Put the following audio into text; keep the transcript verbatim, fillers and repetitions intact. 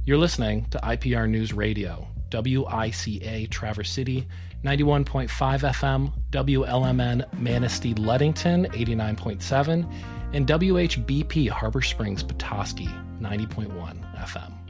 You're listening to I P R News Radio, W I C A Traverse City, ninety-one point five F M, W L M N Manistee Ludington, eighty-nine point seven, and W H B P Harbor Springs Petoskey, ninety point one F M.